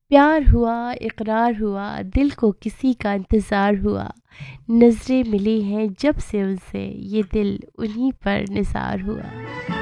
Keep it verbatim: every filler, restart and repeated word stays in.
प्यार हुआ, इकरार हुआ, दिल को किसी का इंतज़ार हुआ, नज़रें मिली हैं जब से उनसे ये दिल उन्हीं पर निसार हुआ।